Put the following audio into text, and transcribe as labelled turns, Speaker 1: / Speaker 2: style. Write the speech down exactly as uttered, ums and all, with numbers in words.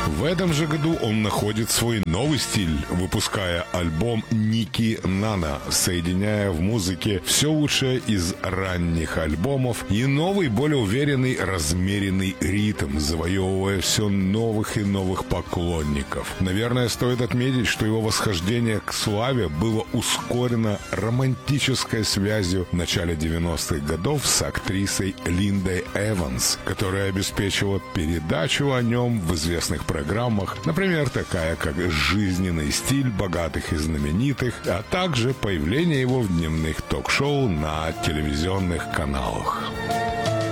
Speaker 1: В этом же году он находит свой новый стиль, выпуская альбом «Ники Нана», соединяя в музыке все лучшее из ранних альбомов и новый, более уверенный, размеренный ритм, завоевывая все новых и новых поклонников. Наверное, стоит отметить, что его восхождение к славе было ускорено романтической связью в начале девяностых годов с актрисой Линдой Эванс, которая обеспечила передачу о нем в известных программах, например, такая как «Жизненный стиль богатых и знаменитых», а также появление его в дневных ток-шоу на телевизионных каналах.